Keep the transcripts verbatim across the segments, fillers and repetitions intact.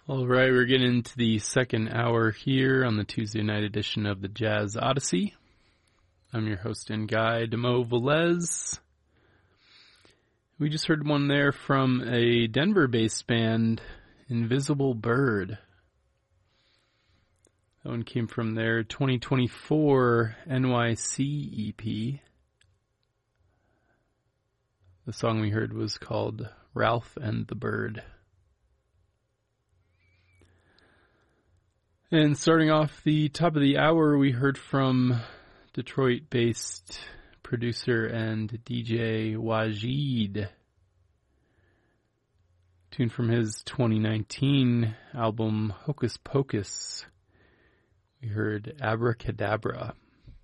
All right, we're getting into the second hour here on the Tuesday night edition of the Jazz Odyssey. I'm your host and guide, Mo Velez. We just heard one there from a Denver-based band, Invisible Bird. That one came from their twenty twenty-four N Y C E P. The song we heard was called Ralph and the Bird. And starting off the top of the hour, we heard from Detroit-based producer and D J Wajid. Tune from his twenty nineteen album Hocus Pocus. We heard Abracadabra.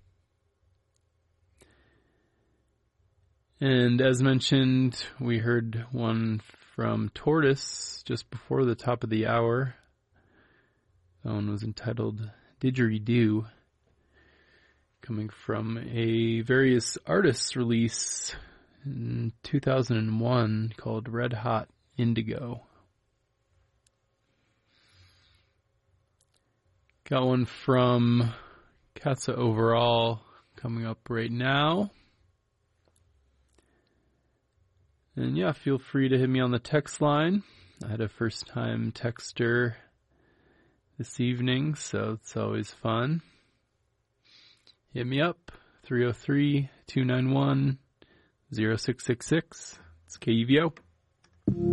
And as mentioned, we heard one from Tortoise just before the top of the hour. That one was entitled Didgeridoo, coming from a various artists release in two thousand one called Red Hot Indigo. Got one from Casa Overall coming up right now. And yeah, feel free to hit me on the text line. I had a first time texter this evening, so it's always fun. Hit me up, three oh three, two nine one, oh six six six. It's K E V O.